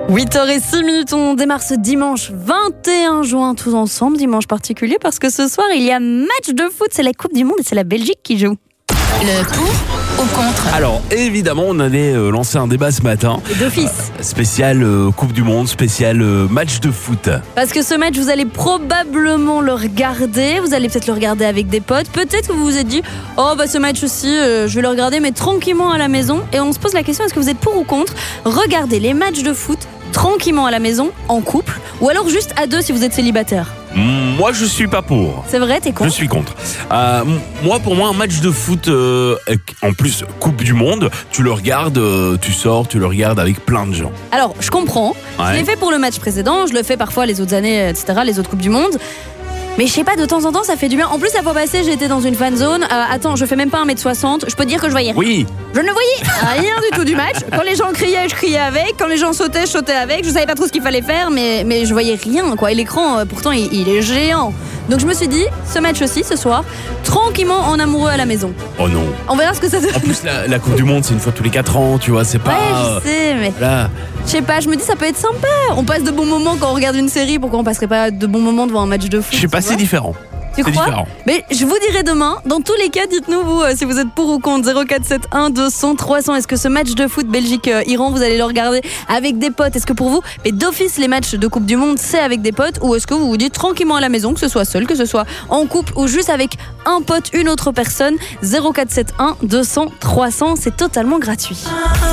8h06, on démarre ce dimanche 21 juin tous ensemble, dimanche particulier parce que ce soir il y a match de foot, c'est la Coupe du Monde et c'est la Belgique qui joue. Le pour ou contre? Alors évidemment on allait lancer un débat ce matin. Et d'office. Spécial Coupe du Monde, spécial match de foot. Parce que ce match vous allez probablement le regarder, vous allez peut-être le regarder avec des potes, peut-être que vous vous êtes dit ce match aussi je vais le regarder mais tranquillement à la maison. Et on se pose la question, est-ce que vous êtes pour ou contre regarder les matchs de foot tranquillement à la maison, en couple, ou alors juste à deux si vous êtes célibataire? Moi je suis pas pour. C'est vrai, t'es contre? Je suis contre. Pour moi un match de foot, en plus Coupe du Monde, tu le regardes, tu sors, tu le regardes avec plein de gens. Alors je comprends, je l'ai fait pour le match précédent, je le fais parfois les autres années, etc., les autres Coupes du Monde. Mais je sais pas, de temps en temps ça fait du bien. En plus la fois passée j'étais dans une fan zone. Attends, je fais même pas 1m60. Je peux te dire que je voyais rien. Oui. Je ne voyais rien du tout du match. Quand les gens criaient, je criais avec. Quand les gens sautaient, je sautais avec. Je savais pas trop ce qu'il fallait faire, mais je voyais rien quoi. Et l'écran, pourtant il est géant. Donc je me suis dit, ce match aussi ce soir, tranquillement en amoureux à la maison. Oh non. On verra ce que ça donne. En plus la Coupe du Monde c'est une fois tous les 4 ans, tu vois, c'est pas... Ouais, je sais, mais... Là. Je sais pas, je me dis ça peut être sympa. On passe de bons moments quand on regarde une série, pourquoi on passerait pas de bons moments devant un match de foot? Je sais pas, c'est différent. Tu crois? Différent. Mais je vous dirai demain. Dans tous les cas, dites-nous vous si vous êtes pour ou contre. 0471 200 300. Est-ce que ce match de foot Belgique-Iran, vous allez le regarder avec des potes? Est-ce que pour vous, mais d'office les matchs de Coupe du Monde, c'est avec des potes? Ou est-ce que vous vous dites tranquillement à la maison, que ce soit seul, que ce soit en couple ou juste avec un pote, une autre personne? 0471 200 300, c'est totalement gratuit.